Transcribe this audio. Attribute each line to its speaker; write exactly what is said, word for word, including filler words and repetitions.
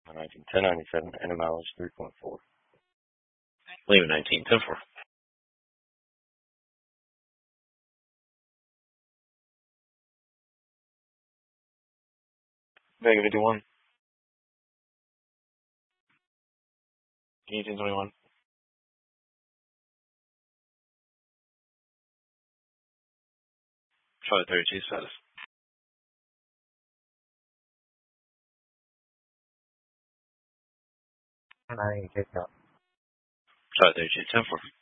Speaker 1: nineteen, ten ninety-seven, and a mileage three point four.
Speaker 2: Lima nineteen, ten four. Vega fifty-one. eighteen twenty-one. Charlie thirty-two status.
Speaker 1: nine eight, take out.
Speaker 2: Charlie thirty-two, ten four.